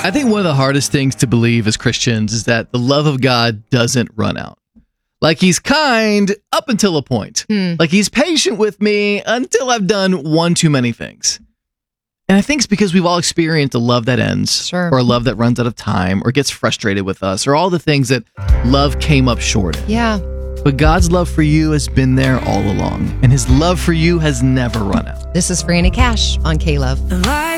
I think one of the hardest things to believe as Christians is that the love of God doesn't run out. Like he's kind up until a point. Like he's patient with me until I've done one too many things. And I think it's because we've all experienced a love that ends, or a love that runs out of time, or gets frustrated with us, or all the things that love came up short in. Yeah. But God's love for you has been there all along, and his love for you has never run out. This is Franny Cash on K-Love.